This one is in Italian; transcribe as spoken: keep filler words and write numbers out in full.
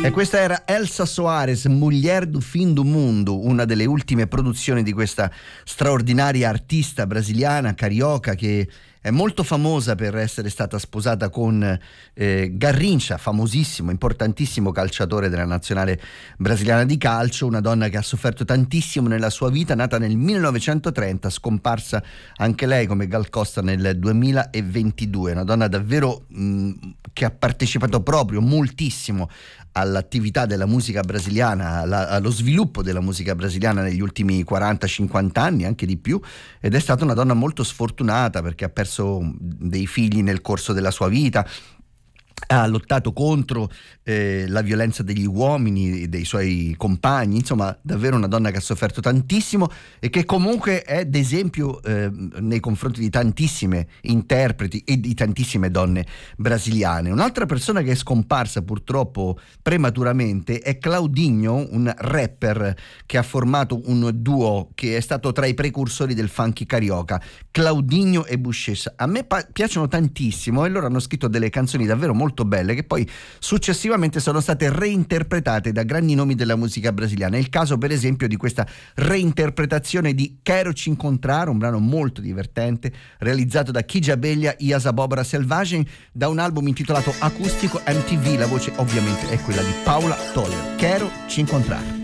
E questa era Elsa Soares, Mulher do Fim do Mundo, una delle ultime produzioni di questa straordinaria artista brasiliana, carioca, che è molto famosa per essere stata sposata con eh, Garrincha, famosissimo, importantissimo calciatore della nazionale brasiliana di calcio, una donna che ha sofferto tantissimo nella sua vita, nata nel millenovecentotrenta, scomparsa anche lei come Gal Costa nel duemilaventidue, una donna davvero mh, che ha partecipato proprio moltissimo all'attività della musica brasiliana, alla, allo sviluppo della musica brasiliana negli ultimi quaranta cinquanta anni, anche di più, ed è stata una donna molto sfortunata perché ha perso dei figli nel corso della sua vita, ha lottato contro eh, la violenza degli uomini, dei suoi compagni, insomma davvero una donna che ha sofferto tantissimo e che comunque è d'esempio eh, nei confronti di tantissime interpreti e di tantissime donne brasiliane. Un'altra persona che è scomparsa purtroppo prematuramente è Claudinho, un rapper che ha formato un duo che è stato tra i precursori del funky carioca, Claudinho e Buchecha. A me pa- piacciono tantissimo e loro hanno scritto delle canzoni davvero molto belle che poi successivamente sono state reinterpretate da grandi nomi della musica brasiliana. È il caso per esempio di questa reinterpretazione di Quero Te Encontrar, un brano molto divertente realizzato da Kid Abelha e As Abóbora Selvagem, da un album intitolato Acústico M T V. La voce ovviamente è quella di Paula Toller. Quero Te Encontrar.